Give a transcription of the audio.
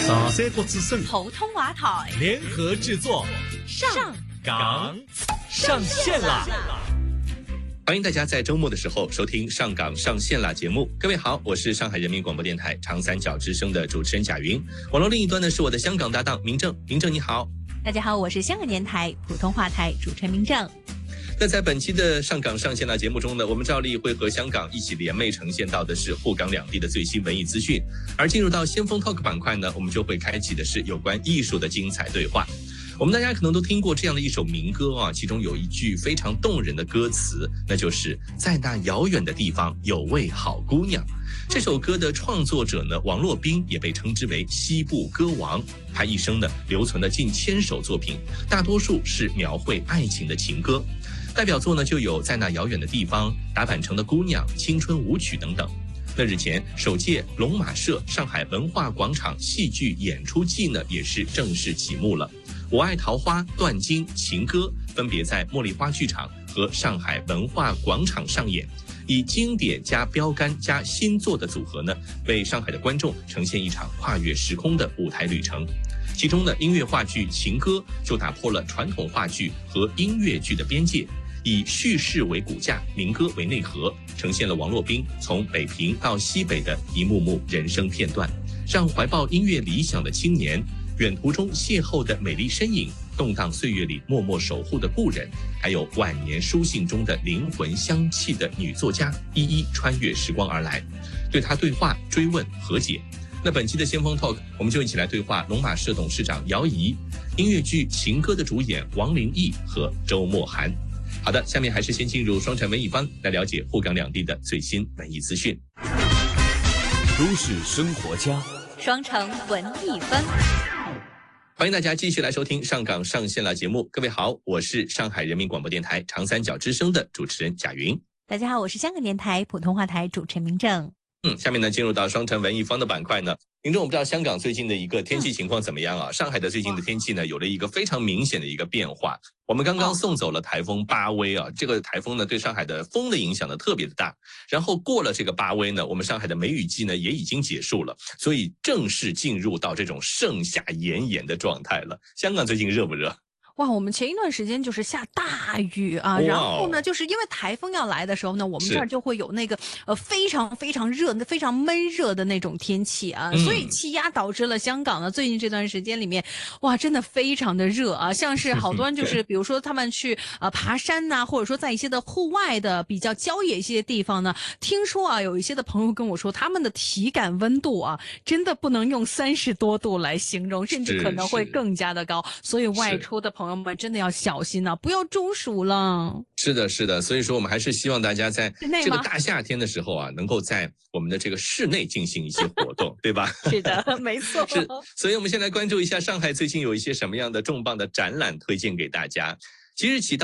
上山国之声、 普通话台联合制作， 上港上线啦！ 欢迎大家在周末的时候收听上港上线啦节目。各位好，我是上海人民广播电台长三角之声的主持人贾云。网络另一端呢是我的香港搭档明正，明正你好。 大家好，我是香港电台普通话台主持人明正。 那在本期的上港上线啦节目中呢，我们照例会和香港一起联袂呈现到的是沪港两地的最新文艺资讯，而进入到先锋 Talk 板块呢，我们就会开启的是有关艺术的精彩对话。我们大家可能都听过这样的一首民歌啊，其中有一句非常动人的歌词，那就是在那遥远的地方有位好姑娘。这首歌的创作者呢，王洛宾也被称之为西部歌王。他一生呢留存了近1000首作品，大多数是描绘爱情的情歌。代表作呢就有在那遥远的地方、打板城的姑娘、青春舞曲等等。那日前，首届龙马社上海文化广场戏剧演出季呢也是正式启幕了。我爱桃花、断金、情歌分别在茉莉花剧场和上海文化广场上演，以经典加标杆加新作的组合呢，为上海的观众呈现一场跨越时空的舞台旅程。其中呢，音乐话剧《情歌》就打破了传统话剧和音乐剧的边界，以叙事为骨架，民歌为内核，呈现了王洛宾从北平到西北的一幕幕人生片段，让怀抱音乐理想的青年，远途中邂逅的美丽身影，动荡岁月里默默守护的故人，还有晚年书信中的灵魂相契的女作家，一一穿越时光而来，对她对话、追问、和解。那本期的先锋 Talk， 我们就一起来对话龙马社董事长姚怡，音乐剧《情歌》的主演王灵毅和周墨涵。好的，下面还是先进入双城文艺坊，来了解沪港两地的最新文艺资讯。 都市生活家， 双城文艺坊， 欢迎大家继续来收听上港上线啦节目。各位好，我是上海人民广播电台长三角之声的主持人贾云。 大家好，我是香港电台普通话台主持人明正。 下面呢进入到双城文艺坊的板块呢。明正，我不知道香港最近的一个天气情况怎么样啊？上海的最近的天气呢有了一个非常明显的一个变化。我们刚刚送走了台风巴威啊，这个台风呢对上海的风的影响呢特别的大。然后过了这个巴威呢，我们上海的梅雨季呢也已经结束了，所以正式进入到这种盛夏炎炎的状态了。香港最近热不热？ 哇，我们前一段时间就是下大雨啊，然后呢，就是因为台风要来的时候呢，我们这儿就会有那个非常非常热、非常闷热的那种天气啊，所以气压导致了香港呢最近这段时间里面，哇，真的非常的热啊，像是好多人就是比如说他们去爬山呐，或者说在一些的户外的比较郊野一些地方呢，听说啊有一些的朋友跟我说，他们的体感温度啊真的不能用30多度来形容，甚至可能会更加的高，所以外出的朋友们真的要小心啊，不要中暑了。 是的，是的，所以说我们还是希望大家在这个大夏天的时候啊，能够在我们的这个室内进行一些活动，对吧？ 是的，没错。 是，所以我们先来关注一下上海最近有一些什么样的重磅的展览推荐给大家。即日起到